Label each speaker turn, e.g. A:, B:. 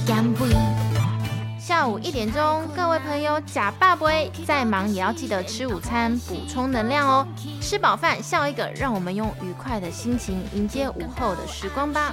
A: 减肥。下午1点钟，各位朋友假爸不会再忙也要记得吃午餐，补充能量哦。吃饱饭笑一个，让我们用愉快的心情迎接午后的时光吧。